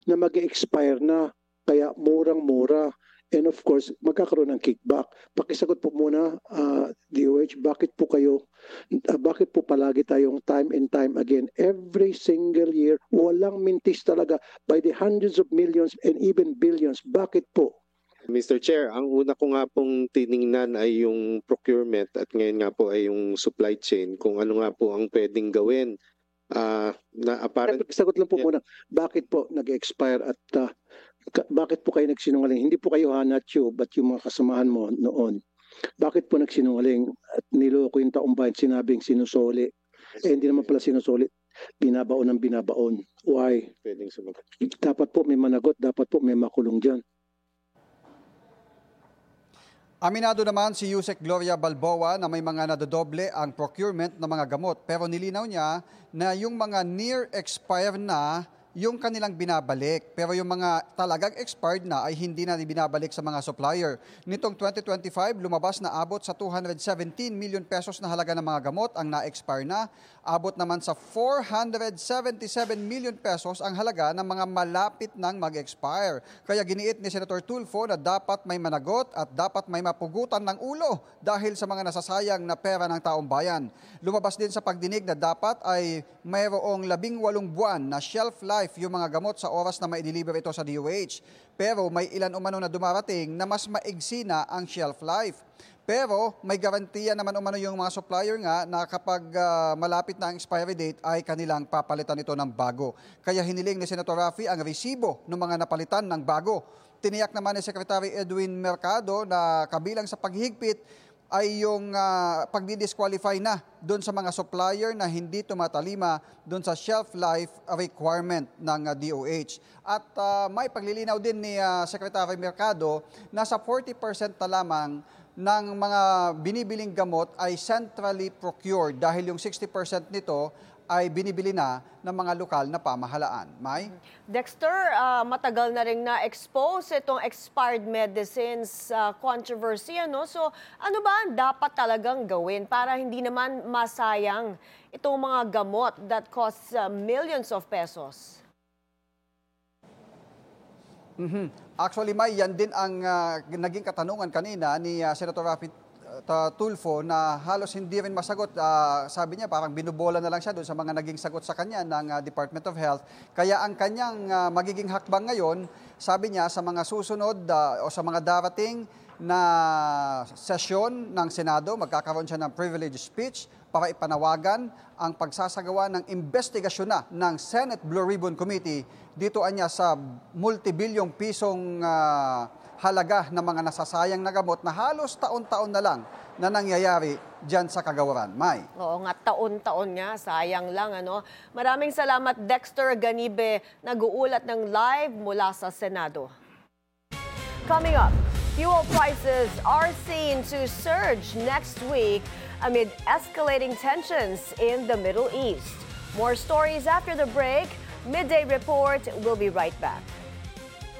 na mag-expire na. Kaya murang-mura. And of course, magkakaroon ng kickback. Pakisagot po muna, DOH, bakit po palagi tayong time and time again, every single year, walang mintis talaga by the hundreds of millions and even billions. Bakit po? Mr. Chair, ang una ko nga pong tiningnan ay yung procurement at ngayon nga po ay yung supply chain, kung ano nga po ang pwedeng gawin. Sagot lang po muna, bakit po nag-expire at bakit po kayo nagsinungaling? Hindi po kayo Hanatyo, but yung mga kasamahan mo noon. Bakit po nagsinungaling at niloko yung taong bayan, sinabing sinusoli? Hindi naman pala sinusoli, binabaon ng binabaon. Why? Dapat po may managot, dapat po may makulong dyan. Aminado naman si Yusek Gloria Balboa na may mga nadodoble ang procurement ng mga gamot, pero nilinaw niya na yung mga near expire na yung kanilang binabalik, pero yung mga talagang expired na ay hindi na binabalik sa mga supplier. Nitong 2025, lumabas na abot sa 217 million pesos na halaga ng mga gamot ang na-expire na. Abot naman sa 477 million pesos ang halaga ng mga malapit nang mag-expire. Kaya giniit ni Senator Tulfo na dapat may managot at dapat may mapugutan ng ulo dahil sa mga nasasayang na pera ng taong bayan. Lumabas din sa pagdinig na dapat ay mayroong 18 buwan na shelf life yung mga gamot sa oras na mai-deliver ito sa DOH. Pero may ilan umano na dumarating na mas maigsi na ang shelf life. Pero may garantiya naman umano yung mga supplier nga na kapag malapit na ang expiry date ay kanilang papalitan ito ng bago. Kaya hiniling ni Senator Raffy ang resibo ng mga napalitan ng bago. Tiniyak naman ni Secretary Edwin Mercado na kabilang sa paghigpit ay yung pagdi-disqualify na doon sa mga supplier na hindi tumatalima doon sa shelf life requirement ng DOH. At may paglilinaw din ni Secretary Mercado na sa 40% na lamang ng mga binibiling gamot ay centrally procured dahil yung 60% nito ay binibili na ng mga lokal na pamahalaan. May? Dexter, matagal na rin na-expose itong expired medicines controversy. Ano? So ano ba ang dapat talagang gawin para hindi naman masayang itong mga gamot that costs millions of pesos? Actually, May, yan din ang naging katanungan kanina ni Senator Raffy Tulfo na halos hindi rin masagot. Sabi niya parang binubola na lang siya doon sa mga naging sagot sa kanya ng Department of Health. Kaya ang kanyang magiging hakbang ngayon, sabi niya sa mga susunod o sa mga darating na sesyon ng Senado, magkakaroon siya ng privilege speech para ipanawagan ang pagsasagawa ng investigasyon na ng Senate Blue Ribbon Committee dito anya sa multibilyong pisong halaga ng mga nasasayang na gamot na halos taon-taon na lang na nangyayari dyan sa Kagawaran. May. Oo nga, taon-taon nga, sayang lang. Ano? Maraming salamat Dexter Ganibe, nag-uulat ng live mula sa Senado. Coming up, fuel prices are seen to surge next week amid escalating tensions in the Middle East. More stories after the break. Midday Report will be right back.